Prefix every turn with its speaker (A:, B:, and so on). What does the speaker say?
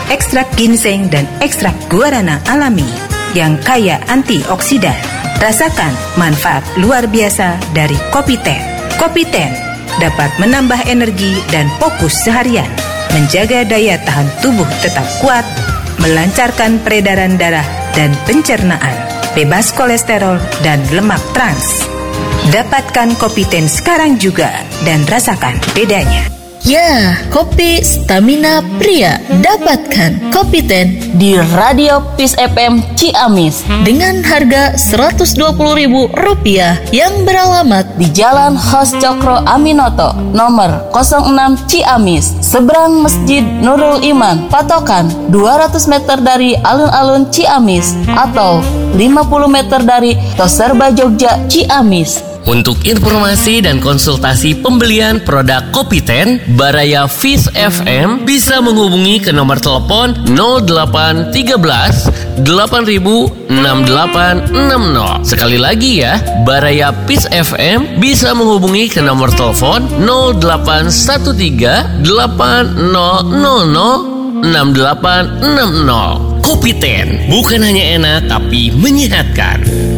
A: ekstrak ginseng dan ekstrak guarana alami yang kaya antioksidan. Rasakan manfaat luar biasa dari Kopi 10. Kopi 10 dapat menambah energi dan fokus seharian, menjaga daya tahan tubuh tetap kuat, melancarkan peredaran darah dan pencernaan, bebas kolesterol dan lemak trans. Dapatkan Kopi 10 sekarang juga dan rasakan bedanya.
B: Ya, kopi stamina pria. Dapatkan Kopi 10
C: di Radio Peace FM Ciamis
B: dengan harga Rp120.000 yang beralamat
C: di Jalan Hos Cokro Aminoto nomor 06 Ciamis, seberang Masjid Nurul Iman, patokan 200 meter dari alun-alun Ciamis atau 50 meter dari Toserba Jogja Ciamis.
D: Untuk informasi dan konsultasi pembelian produk Kopi 10 Baraya Fish FM bisa menghubungi ke nomor telepon 0813 8000 6860. Sekali lagi ya, Baraya Fish FM bisa menghubungi ke nomor telepon 0813 8000 6860. Kopi 10 bukan hanya enak tapi menyehatkan.